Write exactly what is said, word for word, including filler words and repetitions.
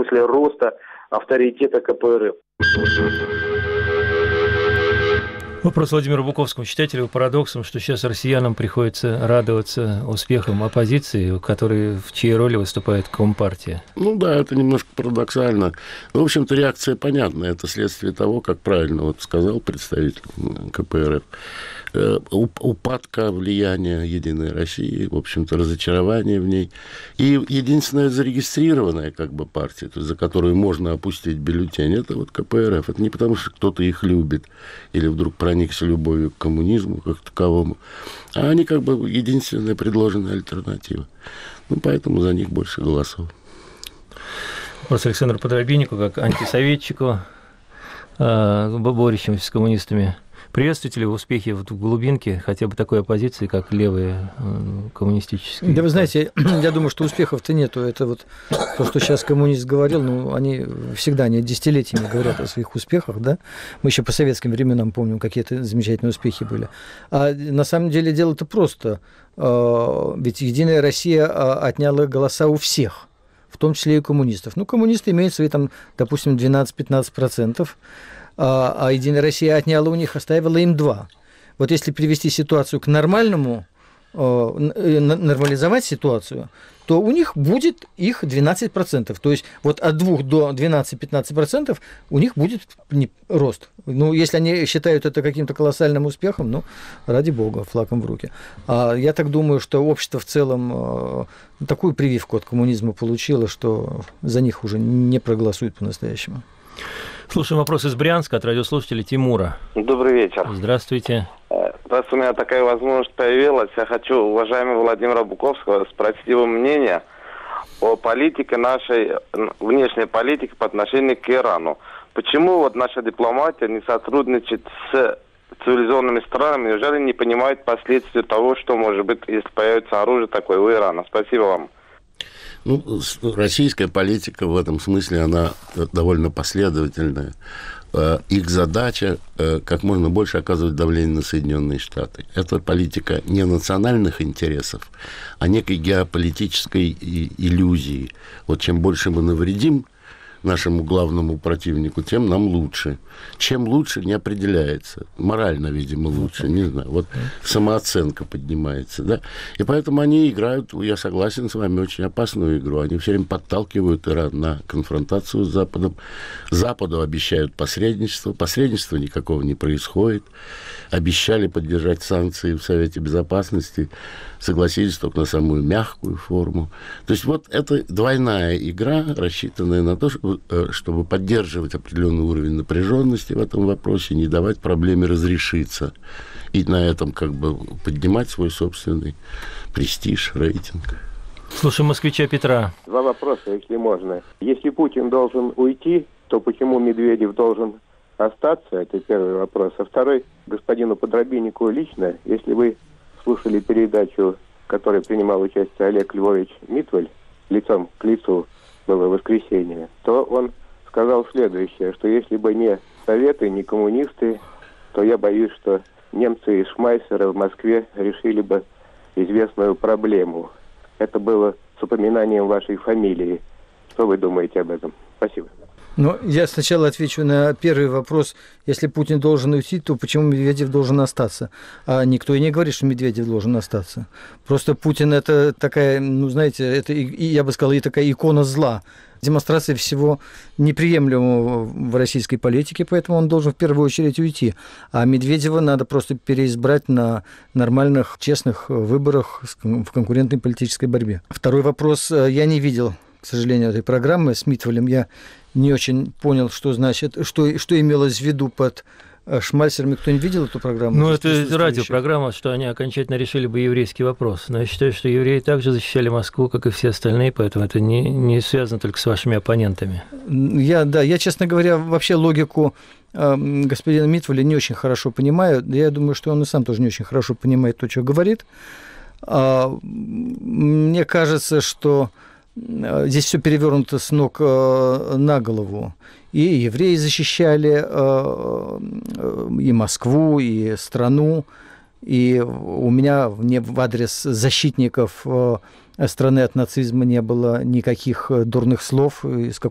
смысле роста авторитета ка пэ эр эф. Вопрос Владимиру Буковскому. Считаете ли вы парадоксом, что сейчас россиянам приходится радоваться успехам оппозиции, которые, в чьей роли выступает Компартия? Ну да, это немножко парадоксально. Но, в общем-то, реакция понятна. Это следствие того, как правильно вот сказал представитель ка пэ эр эф. Упадка влияния Единой России, в общем-то, разочарование в ней. И единственная зарегистрированная как бы партия, то есть, за которую можно опустить бюллетень, это вот ка пэ эр эф. Это не потому, что кто-то их любит или вдруг проникся любовью к коммунизму как таковому, а они как бы единственная предложенная альтернатива. Ну, поэтому за них больше голосов. Вопрос Александру Подробиннику, как антисоветчику, борющемуся с коммунистами. Приветствуете ли вы успехи в глубинке хотя бы такой оппозиции, как левые коммунистические? Да вы знаете, я думаю, что успехов-то нету. Это вот то, что сейчас коммунист говорил, ну, они всегда, они десятилетиями говорят о своих успехах, да? Мы еще по советским временам помним, какие-то замечательные успехи были. А на самом деле дело-то просто. Ведь Единая Россия отняла голоса у всех, в том числе и у коммунистов. Ну, коммунисты имеют свои, там, допустим, двенадцать-пятнадцать процентов, а Единая Россия отняла у них, оставила им два. Вот если привести ситуацию к нормальному, нормализовать ситуацию, то у них будет их двенадцать процентов. То есть вот от двух до двенадцати-пятнадцати процентов у них будет рост. Ну, если они считают это каким-то колоссальным успехом, ну, ради бога, флагом в руки. А я так думаю, что общество в целом такую прививку от коммунизма получило, что за них уже не проголосуют по-настоящему. Слушаем вопрос из Брянска от радиослушателя Тимура. Добрый вечер. Здравствуйте. Раз у меня такая возможность появилась, я хочу уважаемого Владимира Буковского спросить его мнение о политике нашей, внешней политике по отношению к Ирану. Почему вот наша дипломатия не сотрудничает с цивилизованными странами, неужели не понимает последствия того, что может быть, если появится оружие такое у Ирана? Спасибо вам. Ну, российская политика в этом смысле, она довольно последовательная. Их задача как можно больше оказывать давление на Соединенные Штаты. Это политика не национальных интересов, а некой геополитической иллюзии. Вот чем больше мы навредим нашему главному противнику, тем нам лучше. Чем лучше, не определяется. Морально, видимо, лучше, не знаю. Вот самооценка поднимается, да. И поэтому они играют, я согласен с вами, очень опасную игру. Они все время подталкивают Иран на конфронтацию с Западом. Западу обещают посредничество. Посредничества никакого не происходит. Обещали поддержать санкции в Совете Безопасности. Согласились только на самую мягкую форму. То есть вот это двойная игра, рассчитанная на то, чтобы, чтобы поддерживать определенный уровень напряженности в этом вопросе, не давать проблеме разрешиться. И на этом как бы поднимать свой собственный престиж, рейтинг. Слушаем москвича Петра. Два вопроса, если можно. Если Путин должен уйти, то почему Медведев должен остаться? Это первый вопрос. А второй, господину Подробиннику лично, если вы слушали передачу, в которой принимал участие Олег Львович Митваль, лицом к лицу было воскресенье, то он сказал следующее, что если бы не Советы, не коммунисты, то я боюсь, что немцы из Шмайсера в Москве решили бы известную проблему. Это было с упоминанием вашей фамилии. Что вы думаете об этом? Спасибо. Ну, я сначала отвечу на первый вопрос. Если Путин должен уйти, то почему Медведев должен остаться? А никто и не говорит, что Медведев должен остаться. Просто Путин – это такая, ну, знаете, это, я бы сказал, и такая икона зла. Демонстрация всего неприемлемого в российской политике, поэтому он должен в первую очередь уйти. А Медведева надо просто переизбрать на нормальных, честных выборах в конкурентной политической борьбе. Второй вопрос. Я не видел, к сожалению, этой программы с Митвалем. Я не очень понял, что значит, что, что имелось в виду под Шмайсером. Кто-нибудь видел эту программу? Ну, это радиопрограмма, что они окончательно решили бы еврейский вопрос. Но я считаю, что евреи также защищали Москву, как и все остальные, поэтому это не, не связано только с вашими оппонентами. Я, да, я, честно говоря, вообще логику э, господина Митваля не очень хорошо понимаю. Я думаю, что он и сам тоже не очень хорошо понимает то, что говорит. А, мне кажется, что здесь все перевернуто с ног на голову. И евреи защищали и Москву, и страну. И у меня мне в адрес защитников страны от нацизма не было никаких дурных слов. Из